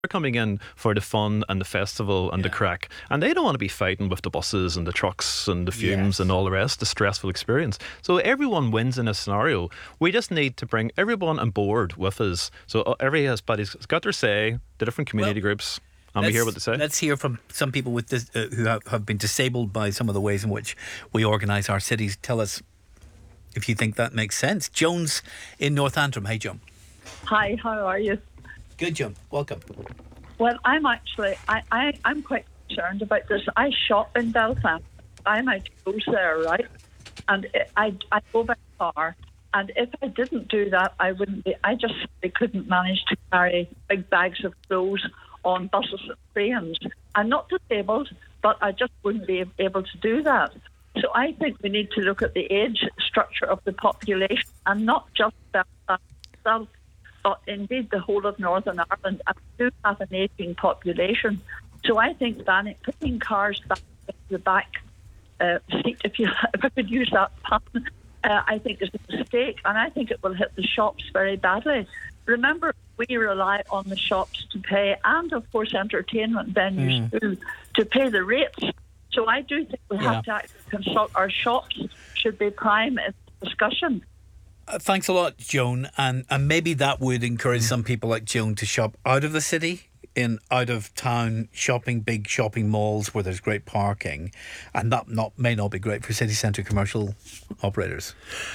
They're coming in for the fun and the festival and the crack, and they don't want to be fighting with the buses and the trucks and the fumes and all the rest, the stressful experience. So everyone wins in a scenario. We just need to bring everyone on board with us. So everybody's got their say, the different community groups, and we hear what they say. Let's hear from some people with this, who have been disabled by some of the ways in which we organise our cities. Tell us if you think that makes sense. Joan's in North Antrim. Hey, Joan. Hi, how are you? Good, Joan. Welcome. Well, I'm actually, I'm quite concerned about this. I shop in Belfast. I'm out close there, right? And I go by car. And if I didn't do that, I just simply couldn't manage to carry big bags of clothes on buses and trains. I'm not disabled, but I just wouldn't be able to do that. So I think we need to look at the age structure of the population, and not just Belfast itself, but indeed the whole of Northern Ireland. And we do have an ageing population. So I think putting cars back in the back seat, if I could use that pun, I think is a mistake, and I think it will hit the shops very badly. Remember, we rely on the shops to pay, and of course entertainment venues too, to pay the rates. So I do think we have to actually consult our shops, should be prime in discussion. Thanks a lot, Joan. And maybe that would encourage some people like Joan to shop out of the city, in out of town shopping, big shopping malls where there's great parking, and that may not be great for city centre commercial operators.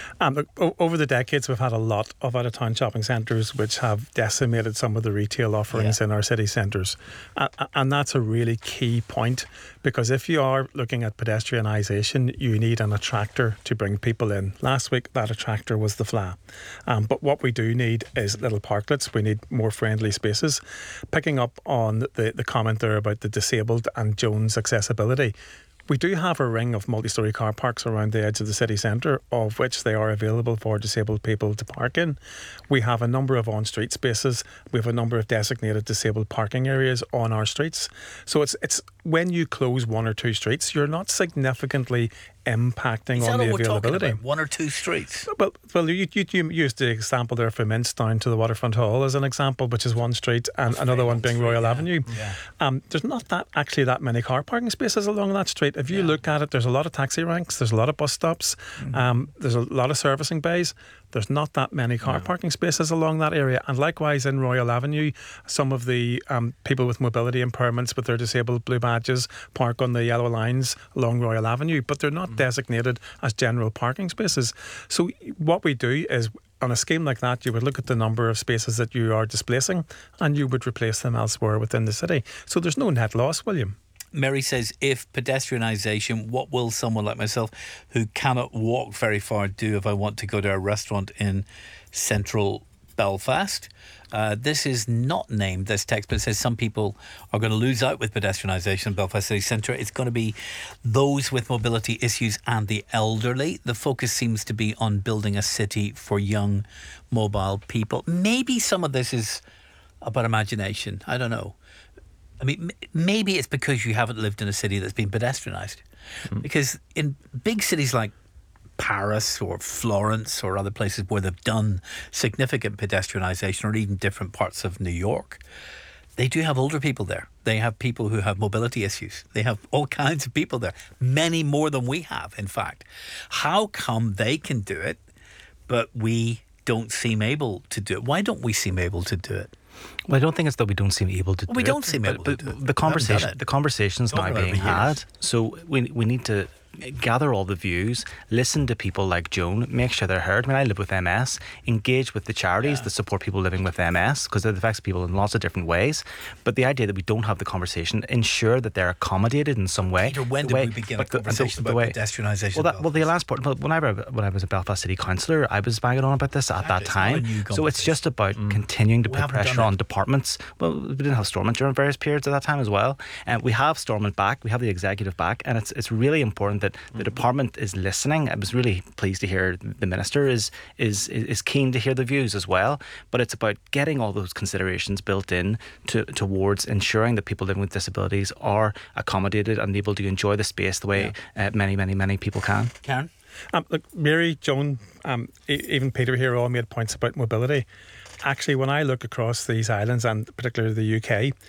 Over the decades, we've had a lot of out of town shopping centres which have decimated some of the retail offerings in our city centres, and that's a really key point, because if you are looking at pedestrianisation, you need an attractor to bring people in. Last week, that attractor was the Fleadh, but what we do need is little parklets. We need more friendly spaces. Picking up on the comment there about the disabled and Joan's accessibility, we do have a ring of multi-storey car parks around the edge of the city centre, of which they are available for disabled people to park in. We have a number of on-street spaces. We have a number of designated disabled parking areas on our streets. So it's when you close one or two streets, you're not significantly impacting on the availability. One or two streets? Well, you used the example there for Mints down to the Waterfront Hall as an example, which is one street, and another one being Royal Avenue. There's not that many car parking spaces along that street. If you look at it, there's a lot of taxi ranks, there's a lot of bus stops, there's a lot of servicing bays. There's not that many car parking spaces along that area. And likewise in Royal Avenue, some of the people with mobility impairments with their disabled blue badges park on the yellow lines along Royal Avenue, but they're not designated as general parking spaces. So what we do is, on a scheme like that, you would look at the number of spaces that you are displacing and you would replace them elsewhere within the city. So there's no net loss, William. Mary says, if pedestrianisation, what will someone like myself who cannot walk very far do if I want to go to a restaurant in central Belfast? This is not named, this text, but it says some people are going to lose out with pedestrianisation in Belfast City Centre. It's going to be those with mobility issues and the elderly. The focus seems to be on building a city for young, mobile people. Maybe some of this is about imagination. I don't know. I mean, maybe it's because you haven't lived in a city that's been pedestrianised. Because in big cities like Paris or Florence or other places where they've done significant pedestrianisation, or even different parts of New York, they do have older people there. They have people who have mobility issues. They have all kinds of people there. Many more than we have, in fact. How come they can do it, but we don't seem able to do it? Why don't we seem able to do it? Well, I don't think it's that we don't seem able to do it. We don't seem able to do it. The conversation's now being had. So we need to gather all the views, listen to people like Joan, make sure they're heard. I mean, I live with MS, engage with the charities that support people living with MS, because it affects people in lots of different ways. But the idea that we don't have the conversation, ensure that they're accommodated in some way. Peter, when did we begin a conversation about pedestrianisation? Well, the last part, when I was a Belfast City Councillor, I was banging on about this at that time. So it's just about continuing to put pressure on departments. Well, we didn't have Stormont during various periods at that time as well. And we have Stormont back, we have the executive back, and it's really important that the department is listening. I was really pleased to hear the Minister is keen to hear the views as well. But it's about getting all those considerations built in towards ensuring that people living with disabilities are accommodated and able to enjoy the space the way many people can. Karen? Look, Mary, Joan, even Peter here all made points about mobility. Actually, when I look across these islands, and particularly the UK,